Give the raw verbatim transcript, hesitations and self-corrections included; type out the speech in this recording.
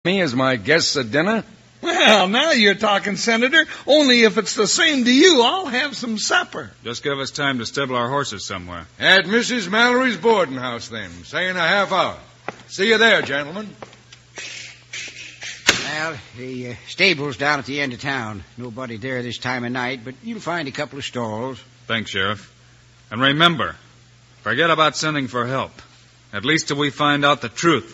me as my guests at dinner? Well, now you're talking, Senator. Only if it's the same to you, I'll have some supper. Just give us time to stable our horses somewhere. At Missus Mallory's boarding house, then. Say in a half hour. See you there, gentlemen. Well, the uh, stable's down at the end of town. Nobody there this time of night, but you'll find a couple of stalls. Thanks, Sheriff. And remember, forget about sending for help. At least till we find out the truth.